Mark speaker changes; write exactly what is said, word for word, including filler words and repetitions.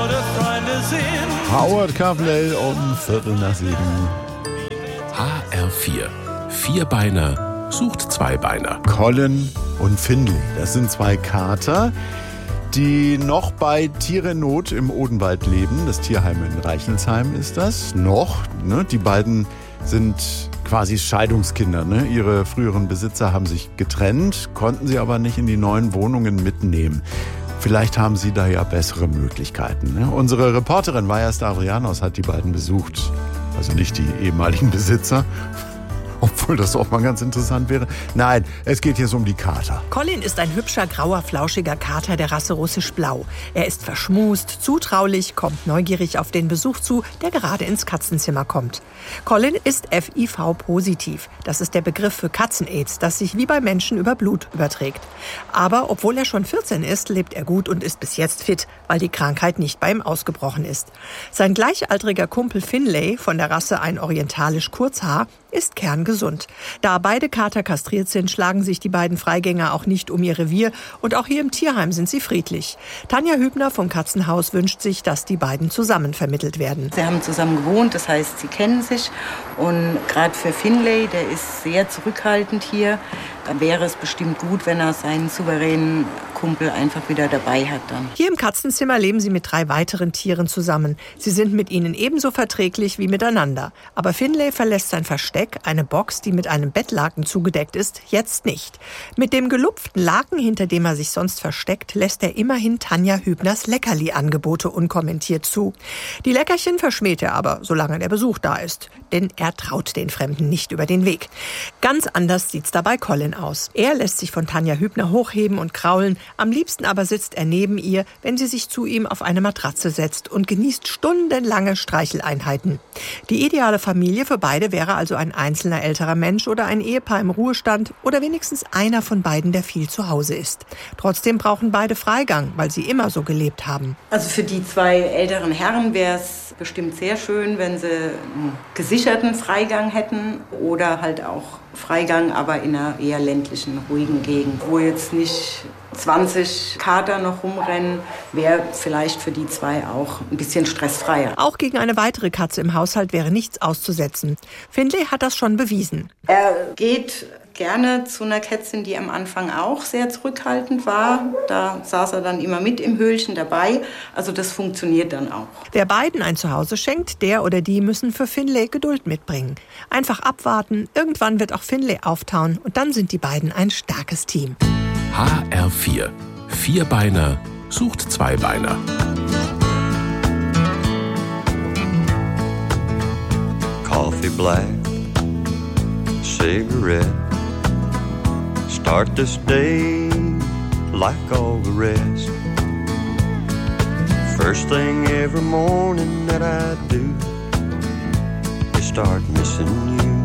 Speaker 1: Howard Carpendale um Viertel nach sieben.
Speaker 2: H R vier. Vierbeiner sucht Zweibeiner.
Speaker 1: Colin und Finley, das sind zwei Kater, die noch bei Tiere in Not im Odenwald leben. Das Tierheim in Reichelsheim ist das. Noch, ne? Die beiden sind quasi Scheidungskinder. Ne? Ihre früheren Besitzer haben sich getrennt, konnten sie aber nicht in die neuen Wohnungen mitnehmen. Vielleicht haben sie da ja bessere Möglichkeiten. Ne? Unsere Reporterin Vaja Stavrianos hat die beiden besucht. Also nicht die ehemaligen Besitzer, obwohl das auch mal ganz interessant wäre. Nein, es geht jetzt um die Kater.
Speaker 3: Colin ist ein hübscher, grauer, flauschiger Kater der Rasse russisch-blau. Er ist verschmust, zutraulich, kommt neugierig auf den Besuch zu, der gerade ins Katzenzimmer kommt. Colin ist F I V-positiv. Das ist der Begriff für Katzen-Aids, das sich wie bei Menschen über Blut überträgt. Aber obwohl er schon vierzehn ist, lebt er gut und ist bis jetzt fit, weil die Krankheit nicht bei ihm ausgebrochen ist. Sein gleichaltriger Kumpel Finlay, von der Rasse ein orientalisch Kurzhaar, ist kerngesund. Da beide Kater kastriert sind, schlagen sich die beiden Freigänger auch nicht um ihr Revier. Und auch hier im Tierheim sind sie friedlich. Tanja Hübner vom Katzenhaus wünscht sich, dass die beiden zusammen vermittelt werden.
Speaker 4: Sie haben zusammen gewohnt, das heißt, sie kennen sich. Und gerade für Finlay, der ist sehr zurückhaltend hier, da wäre es bestimmt gut, wenn er seinen souveränen Kumpel einfach wieder dabei hat dann.
Speaker 3: Hier im Katzenzimmer leben sie mit drei weiteren Tieren zusammen. Sie sind mit ihnen ebenso verträglich wie miteinander. Aber Finlay verlässt sein Versteck, eine Box, die mit einem Bettlaken zugedeckt ist, jetzt nicht. Mit dem gelupften Laken, hinter dem er sich sonst versteckt, lässt er immerhin Tanja Hübners Leckerli-Angebote unkommentiert zu. Die Leckerchen verschmäht er aber, solange der Besuch da ist. Denn er traut den Fremden nicht über den Weg. Ganz anders sieht's dabei Colin aus. Er lässt sich von Tanja Hübner hochheben und kraulen. Am liebsten aber sitzt er neben ihr, wenn sie sich zu ihm auf eine Matratze setzt und genießt stundenlange Streicheleinheiten. Die ideale Familie für beide wäre also ein einzelner älterer Mensch oder ein Ehepaar im Ruhestand oder wenigstens einer von beiden, der viel zu Hause ist. Trotzdem brauchen beide Freigang, weil sie immer so gelebt haben.
Speaker 4: Also für die zwei älteren Herren wäre es bestimmt sehr schön, wenn sie einen gesicherten Freigang hätten oder halt auch Freigang, aber in einer eher ländlichen, ruhigen Gegend, wo jetzt nicht zwanzig Kater noch rumrennen, wäre vielleicht für die zwei auch ein bisschen stressfreier.
Speaker 3: Auch gegen eine weitere Katze im Haushalt wäre nichts auszusetzen. Finlay hat das schon bewiesen.
Speaker 4: Er geht gerne zu einer Kätzin, die am Anfang auch sehr zurückhaltend war. Da saß er dann immer mit im Höhlchen dabei. Also das funktioniert dann auch.
Speaker 3: Wer beiden ein Zuhause schenkt, der oder die müssen für Finlay Geduld mitbringen. Einfach abwarten, irgendwann wird auch Finlay auftauen und dann sind die beiden ein starkes Team.
Speaker 2: H R vier. Vierbeiner sucht Zweibeiner.
Speaker 5: Coffee black, cigarette. Start this day like all the rest. First thing every morning that I do is start missing you.